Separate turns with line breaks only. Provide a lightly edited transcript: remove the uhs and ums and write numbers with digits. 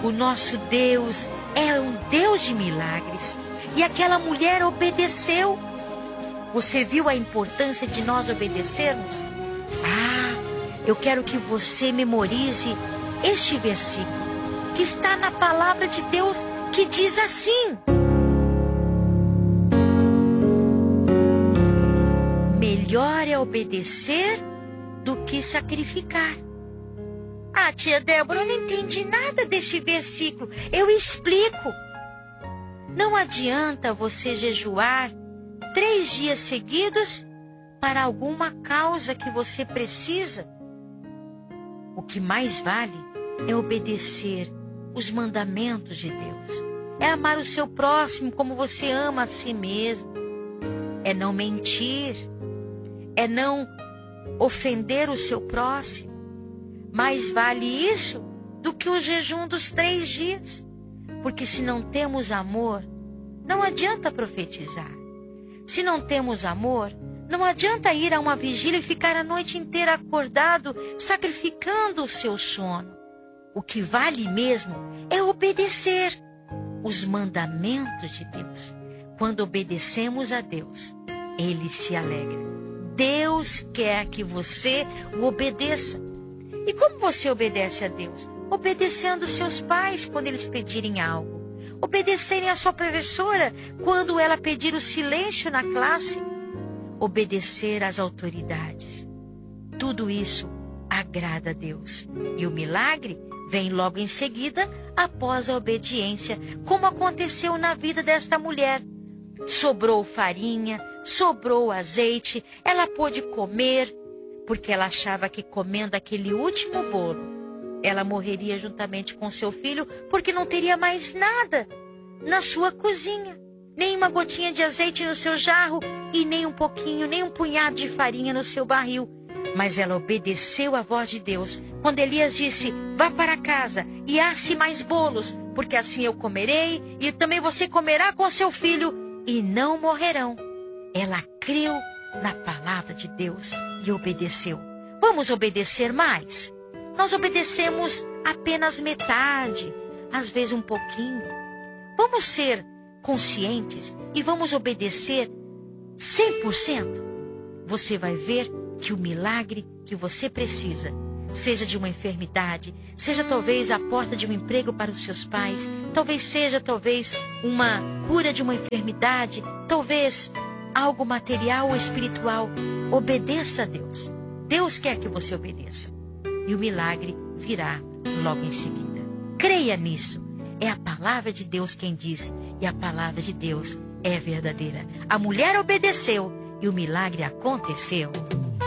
O nosso Deus é um Deus de milagres. E aquela mulher obedeceu. Você viu a importância de nós obedecermos? Eu quero que você memorize este versículo, que está na palavra de Deus, que diz assim: melhor é obedecer do que sacrificar. Tia Débora, eu não entendi nada deste versículo. Eu explico. Não adianta você jejuar 3 dias seguidos para alguma causa que você precisa. O que mais vale é obedecer os mandamentos de Deus. É amar o seu próximo como você ama a si mesmo. É não mentir. É não ofender o seu próximo. Mais vale isso do que o jejum dos 3 dias. Porque se não temos amor, não adianta profetizar. Se não temos amor, não adianta ir a uma vigília e ficar a noite inteira acordado, sacrificando o seu sono. O que vale mesmo é obedecer os mandamentos de Deus. Quando obedecemos a Deus, Ele se alegra. Deus quer que você o obedeça. E como você obedece a Deus? Obedecendo seus pais quando eles pedirem algo. Obedecerem a sua professora quando ela pedir o silêncio na classe. Obedecer às autoridades. Tudo isso agrada a Deus. E o milagre vem logo em seguida, após a obediência, como aconteceu na vida desta mulher. Sobrou farinha, sobrou azeite, ela pôde comer, porque ela achava que comendo aquele último bolo, ela morreria juntamente com seu filho, porque não teria mais nada na sua cozinha. Nem uma gotinha de azeite no seu jarro e nem um pouquinho, nem um punhado de farinha no seu barril. Mas ela obedeceu à voz de Deus. Quando Elias disse, vá para casa e asse mais bolos, porque assim eu comerei e também você comerá com seu filho e não morrerão. Ela creu na palavra de Deus e obedeceu. Vamos obedecer mais? Nós obedecemos apenas metade, às vezes um pouquinho. Vamos ser conscientes e vamos obedecer 100%. Você vai ver que o milagre que você precisa, seja de uma enfermidade, seja talvez a porta de um emprego para os seus pais, talvez seja uma cura de uma enfermidade, talvez algo material ou espiritual, obedeça a Deus. Deus quer que você obedeça. E o milagre virá logo em seguida. Creia nisso. É a palavra de Deus quem diz. E a palavra de Deus é verdadeira. A mulher obedeceu e o milagre aconteceu.